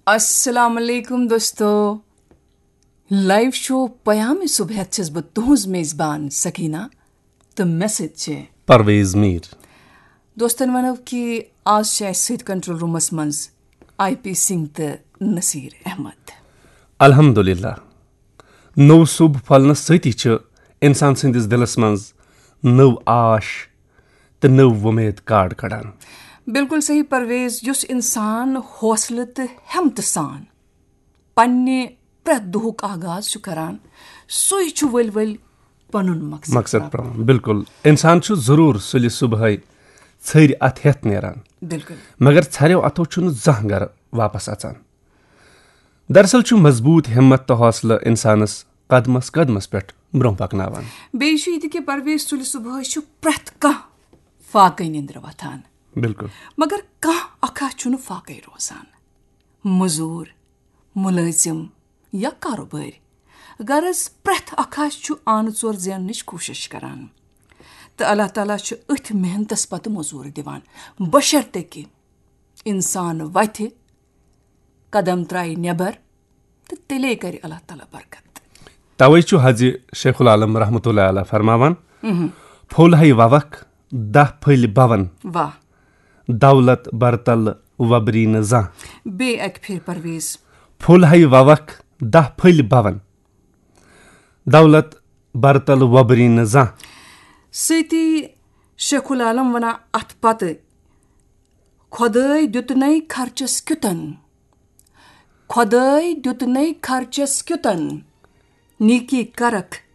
अस्सलाम वालेकुम दोस्तों, लाइव शो पयाम सुबह छस बह तुहज मेजबान सकीना तो मैसेज परवेज मीर। दोस्तन वनो कि आज सत कंट्रोल रूमस मज IP सिंह तो नसीर अहमद। अल्हम्दुलिल्लाह नव सुब फलन सती इंसान संदिस दिलस मज नव आश तो नव उमेद काड़ कड़ान। बिल्कुल सही परवेज, युस इंसान हौसले तो हिम्मत सान पन्ने प्रत दुहुक आगाज करान सुई वल वल पनुन मकसद पान। बिल्कुल इंसान जरूर सुलि सुबह छर अथ हेत नेरान, बिल्कुल मगर छरो अथो जह गर वापस अचान। दरअसल मजबूत हिम्मत तो हौसला इंसानस कदमस कदमस पे ब्रोह पकनावान। बेशि कि परवेज सुलि सुबह प्रत कह फाकै निंद्र वथान, बिल्कुल मगर कह अखा फाकै रोजान। मजूर, मुलाजिम या कारोबार गरज प्रथ अखा आन चोर जेनच कोशिश करान तो अल्लाह ताला अथ मेहनतस पत मजूर दिवान, बशर्ते कि इंसान वथ कदम त्राय नेबर तो तेले कर अल्लाह ताला बरकत। तवै हाजी शेखुल आलम रहमतुल्लाह अलैह फरमावन, फुल है ववक दह फल बवन, वाह दौलत बरतल वबरी न जा। बे एक फिर परवेज, फुल है ववक दह फल बवन, दौलत बरतल वबरी न जा। सती शेखुल आलम वना अथ पत खुदाई दुतनै खर्चस क्युतन, खुदाई दुतनै खर्चस क्युतन, नीकी करक